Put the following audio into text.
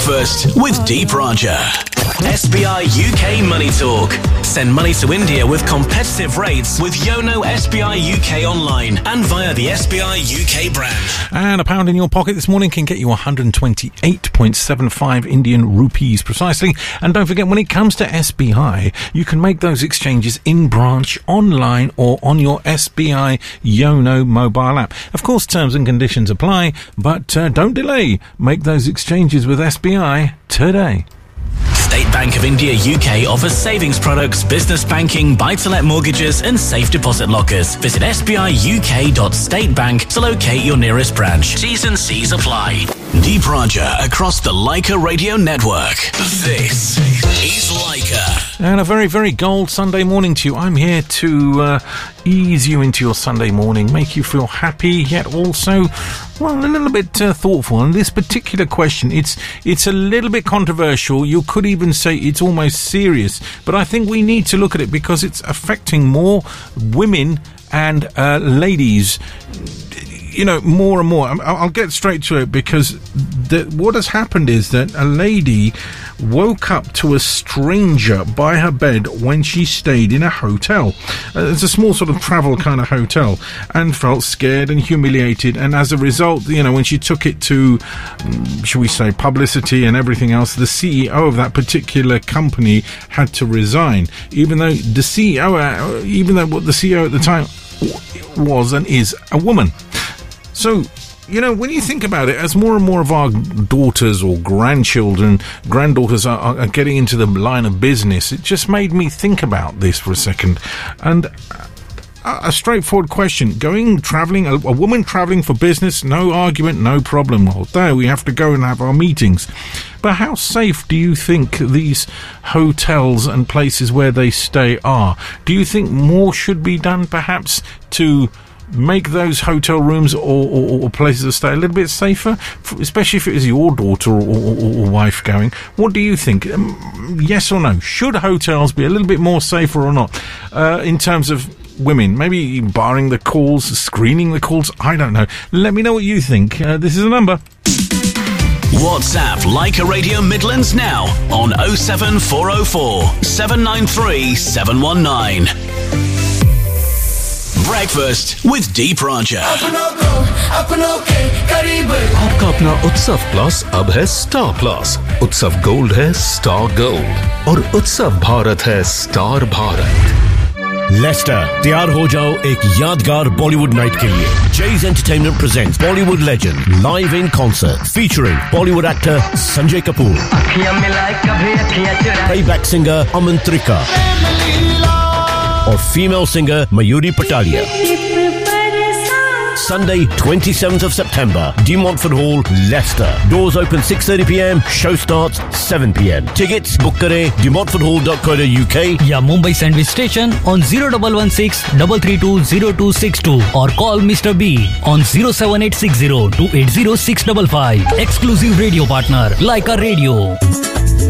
Breakfast with Deep Raja. SBI UK Money Talk. Send money to India with competitive rates with Yono SBI UK online and via the SBI UK brand. And £1 in your pocket this morning can get you 128.75 Indian rupees precisely. And don't forget, when it comes to SBI, you can make those exchanges in branch, online or on your SBI Yono mobile app. Of course, terms and conditions apply, but don't delay. Make those exchanges with SBI today. State Bank of India UK offers savings products, business banking, buy-to-let mortgages and safe deposit lockers. Visit sbiuk.statebank to locate your nearest branch. T's and C's apply. Deep Raja across the Leica radio network. This is Leica. And a very, very gold Sunday morning to you. I'm here to ease you into your Sunday morning, make you feel happy, yet also, well, a little bit thoughtful. And this particular question, it's a little bit controversial. You could even say it's almost serious. But I think we need to look at it because it's affecting more women and ladies, you know, more and more. I'll get straight to it because what has happened is that a lady woke up to a stranger by her bed when she stayed in a hotel. It's a small sort of travel kind of hotel, and felt scared and humiliated. And as a result, you know, when she took it to, shall we say, publicity and everything else, the CEO of that particular company had to resign, even though what the CEO at the time was and is a woman. So, you know, when you think about it, as more and more of our daughters or granddaughters are getting into the line of business, it just made me think about this for a second. And a straightforward question, travelling, a woman travelling for business, no argument, no problem. Although we have to go and have our meetings. But how safe do you think these hotels and places where they stay are? Do you think more should be done perhaps to make those hotel rooms or places of stay a little bit safer, especially if it is your daughter or wife going? What do you think? Yes or no? Should hotels be a little bit more safer or not in terms of women? Maybe barring the calls, screening the calls, I don't know. Let me know what you think. This is the number. WhatsApp Leica Radio Midlands now on 07404 793 719. Breakfast with Deep Raja. आपका अपना उत्सव plus अब है star plus. उत्सव gold है star gold और उत्सव भारत है स्टार भारत. लेस्टर, तैयार हो जाओ एक यादगार बॉलीवुड नाइट के लिए. Jay's Entertainment presents Bollywood legend live in concert featuring Bollywood actor Sanjay Kapoor, playback singer Amantrika, or female singer Mayuri Patalia. Sunday, 27th of September, De Montfort Hall, Leicester. Doors open 6:30 p.m. Show starts 7 p.m. Tickets book kare demontforthall.co.uk या Mumbai Sandwich Station on 0116 332 0262 or call Mr. B on 07860 280 655. Exclusive radio partner Leica Radio.